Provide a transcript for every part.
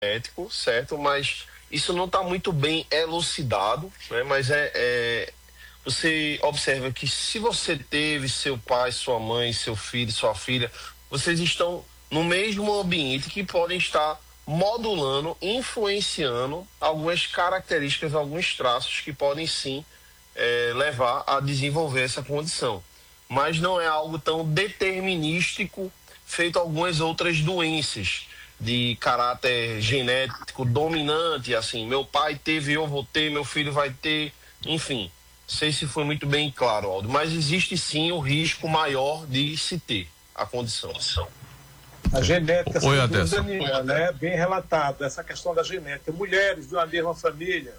genético, certo? Mas isso não está muito bem elucidado, né? Mas você observa que se você teve seu pai, sua mãe, seu filho, sua filha, vocês estão no mesmo ambiente que podem estar modulando, influenciando algumas características, alguns traços que podem sim levar a desenvolver essa condição. Mas não é algo tão determinístico feito algumas outras doenças de caráter genético dominante, assim, meu pai teve, eu vou ter, meu filho vai ter, enfim. Não sei se foi muito bem claro, Aldo, mas existe sim o risco maior de se ter a condição. A genética, Oi, sem Adesso. dúvida nenhuma, né? Bem relatado, essa questão da genética. Mulheres de uma mesma família,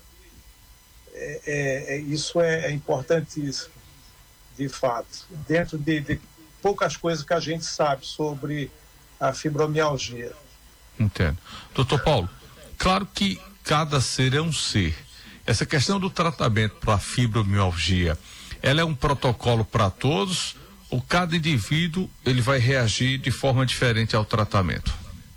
isso é importantíssimo, de fato. Dentro de poucas coisas que a gente sabe sobre a fibromialgia. Entendo. Doutor Paulo, claro que cada ser é um ser. Essa questão do tratamento para a fibromialgia, ela é um protocolo para todos ou cada indivíduo ele vai reagir de forma diferente ao tratamento?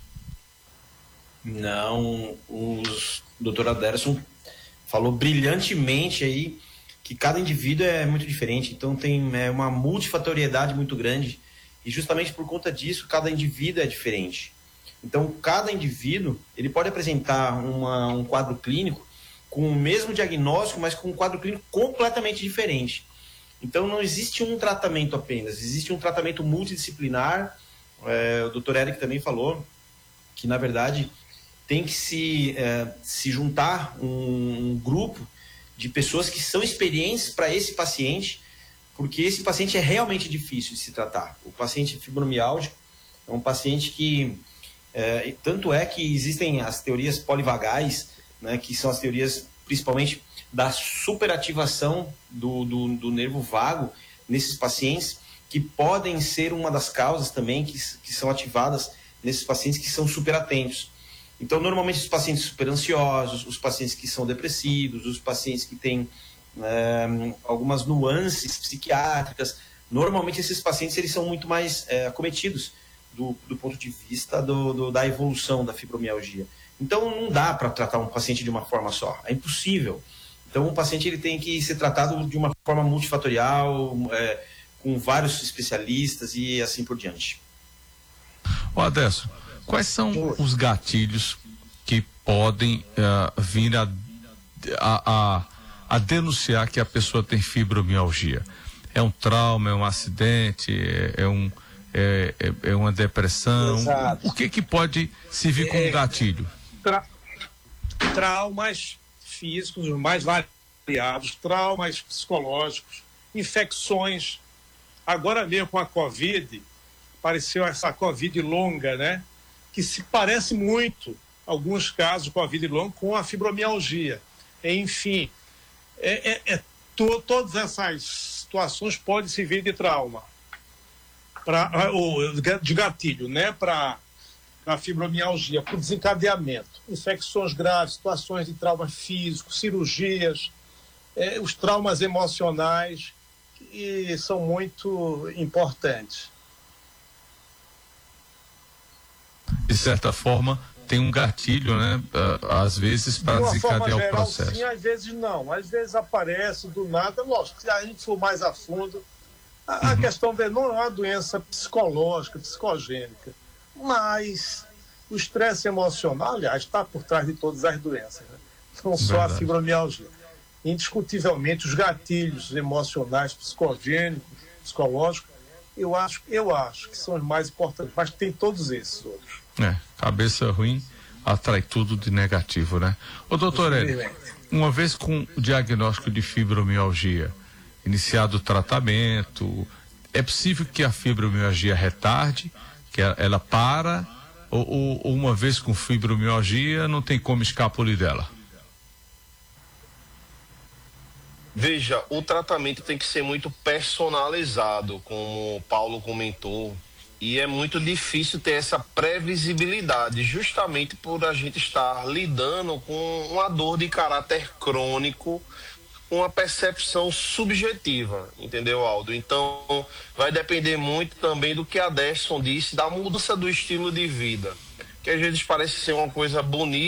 Não, o Dr. Aderson falou brilhantemente aí que cada indivíduo é muito diferente, então tem uma multifatoriedade muito grande e justamente por conta disso cada indivíduo é diferente. Então cada indivíduo ele pode apresentar um quadro clínico com o mesmo diagnóstico, mas com um quadro clínico completamente diferente. Então não existe um tratamento apenas, existe um tratamento multidisciplinar. O Dr. Eric também falou que na verdade tem que se juntar um grupo de pessoas que são experientes para esse paciente, porque esse paciente é realmente difícil de se tratar. O paciente fibromialgico é um paciente que, tanto é que existem as teorias polivagais, né, que são as teorias principalmente da superativação do nervo vago nesses pacientes, que podem ser uma das causas também que são ativadas nesses pacientes que são superatentos. Então, normalmente, os pacientes super ansiosos, os pacientes que são depressivos, os pacientes que têm algumas nuances psiquiátricas, normalmente esses pacientes eles são muito mais acometidos do ponto de vista da evolução da fibromialgia. Então, não dá para tratar um paciente de uma forma só, é impossível. Então, o paciente ele tem que ser tratado de uma forma multifatorial, com vários especialistas e assim por diante. Ô Adesso, quais são os gatilhos que podem vir a denunciar que a pessoa tem fibromialgia? É um trauma, é um acidente, é uma depressão? Exato. O que pode servir como gatilho? Traumas físicos os mais variados, traumas psicológicos, infecções. Agora mesmo com a Covid, apareceu essa Covid longa, né? Que se parece muito, alguns casos de Covid longa, com a fibromialgia. Enfim, todas essas situações podem servir de trauma, de gatilho, né? Para a fibromialgia, por desencadeamento. Infecções graves, situações de trauma físico, cirurgias, os traumas emocionais, que são muito importantes. De certa forma, tem um gatilho, né? Às vezes, para desencadear o processo. Sim, às vezes não. Às vezes aparece do nada. Lógico, se a gente for mais a fundo, a questão não é uma doença psicológica, psicogênica, mas o estresse emocional, aliás, está por trás de todas as doenças, né? Não só a fibromialgia. Indiscutivelmente, os gatilhos emocionais, psicogênicos, psicológicos, eu acho que são os mais importantes, mas tem todos esses outros. Cabeça ruim atrai tudo de negativo, né? Ô doutor Eric, uma vez com o diagnóstico de fibromialgia, iniciado o tratamento, é possível que a fibromialgia retarde, que ela para, ou uma vez com fibromialgia não tem como escapulir dela? Veja, o tratamento tem que ser muito personalizado, como o Paulo comentou, e é muito difícil ter essa previsibilidade, justamente por a gente estar lidando com uma dor de caráter crônico, uma percepção subjetiva, entendeu, Aldo? Então, vai depender muito também do que a Aderson disse, da mudança do estilo de vida, que às vezes parece ser uma coisa bonita.